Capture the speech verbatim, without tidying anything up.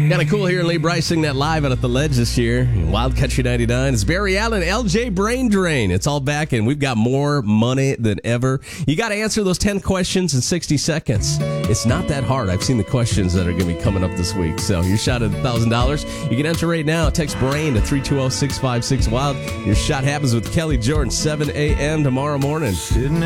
Kind of cool hearing Lee Brice sing that live out at the Ledge this year. Wild Country ninety-nine. It's Barry Allen, L J Brain Drain. It's all back, and we've got more money than ever. You got to answer those ten questions in sixty seconds. It's not that hard. I've seen the questions that are going to be coming up this week. So your shot at one thousand dollars. You can enter right now. Text BRAIN to three two zero, six five six, WILD. Your shot happens with Kelly Jordan, seven a.m. tomorrow morning. Sitting